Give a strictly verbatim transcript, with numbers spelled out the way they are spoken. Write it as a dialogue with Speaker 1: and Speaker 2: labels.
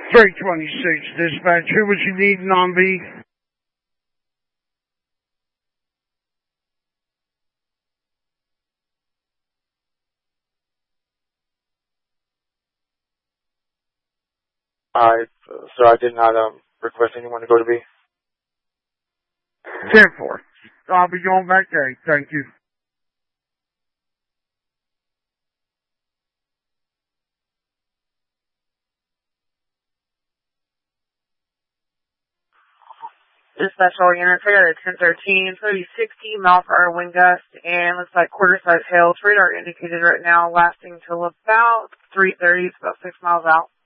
Speaker 1: three twenty-six, dispatch. Who was you needing on V?
Speaker 2: I, sir, I did not um, request anyone to go to B.
Speaker 1: ten four. I'll be going back there. Thank you.
Speaker 3: Dispatch all units, I got a ten thirteen, it's going to be sixty mile per hour wind gust, and looks like quarter size hail. Radar indicated right now lasting till about three thirty, it's about six miles out.